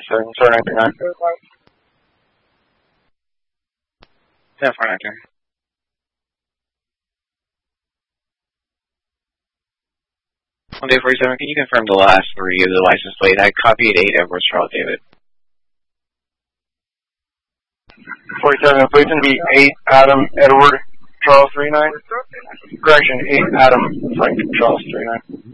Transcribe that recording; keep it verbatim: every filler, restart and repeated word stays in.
seven, sorry, nine three nine. ten four nine three. one day forty-seven, can you confirm the last three of the license plate? I copied eight Edwards Charles David. forty-seven, please, going to be eight Adam Edward Charles three nine. Correction, eight Adam Frank Charles three nine.